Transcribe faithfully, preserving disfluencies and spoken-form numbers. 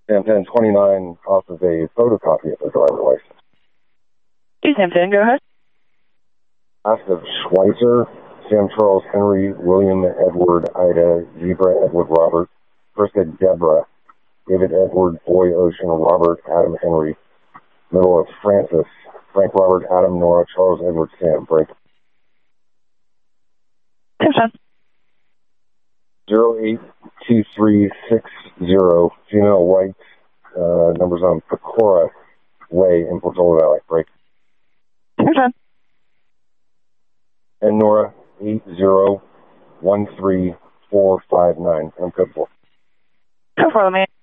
Sam ten twenty-nine off of a photocopy of the driver's license. Hey, Sam ten, go ahead. Last of Schweitzer, Sam Charles Henry, William Edward Ida, Zebra Edward Robert, first at Deborah, David Edward Boy Ocean, Robert Adam Henry, middle of Francis, Frank Robert Adam Nora Charles Edward Sam, break. Sam ten. zero eight two three six zero, female white, uh, numbers on Pecora Way in Portola Valley, break. Sam ten. And Nora, eight zero one three four five nine. I'm code four. Go for it, man.